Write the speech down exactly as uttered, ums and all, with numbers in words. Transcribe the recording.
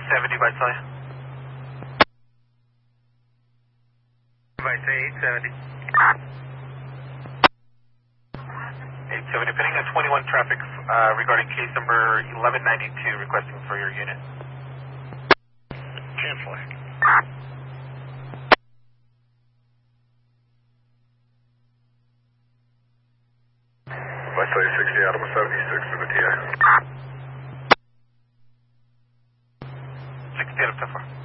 seventy by Celia. By say eight seventy. eight seventy, depending on twenty-one traffic uh, regarding case number eleven ninety-two, requesting for your unit. Cancel it. By say sixty, Adam seventy-six to the T I. sixty out of ten four.